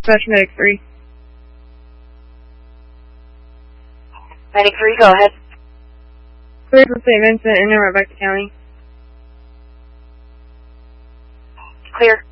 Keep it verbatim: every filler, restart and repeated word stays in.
Dispatch Medic three. Medic three, go ahead. Clear for Saint Vincent and then right back to county. Clear.